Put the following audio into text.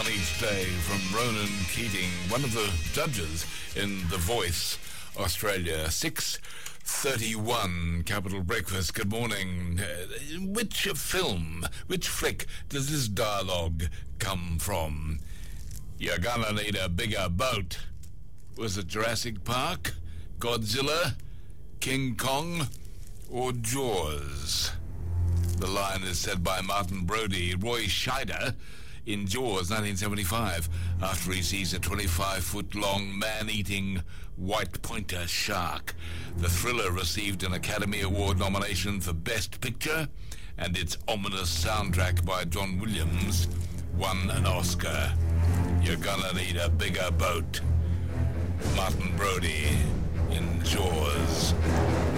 on each day from Ronan Keating, one of the judges in The Voice Australia. 6:31 Capital Breakfast. Good morning. Which film, which flick does this dialogue come from? You're gonna need a bigger boat. Was it Jurassic Park, Godzilla, King Kong, or Jaws? The line is said by Martin Brody. Roy Scheider in Jaws 1975 after he sees a 25-foot-long man-eating white pointer shark. The thriller received an Academy Award nomination for Best Picture, and its ominous soundtrack by John Williams won an Oscar. You're gonna need a bigger boat. Martin Brody in Jaws.